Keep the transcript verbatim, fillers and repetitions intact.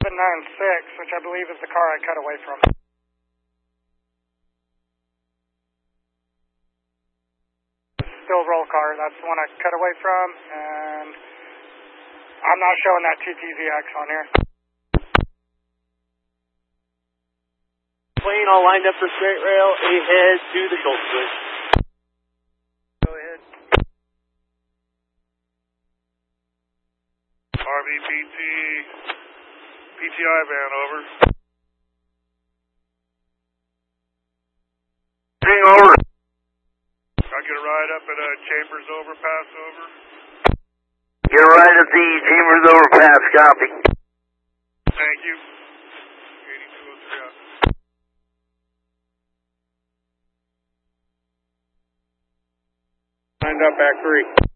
seven nine six, which I believe is the car I cut away from. Still roll car, that's the one I cut away from, and I'm not showing that T T V X on here. Plane all lined up for straight rail, ahead to the shoulder switch. Go ahead. R V P T, P T I van, over. Bring over. I'll get a ride up at uh, Chambers overpass, over. Get a ride at the Chambers overpass, copy. Thank you. eighty-two oh three out. Lined up back three.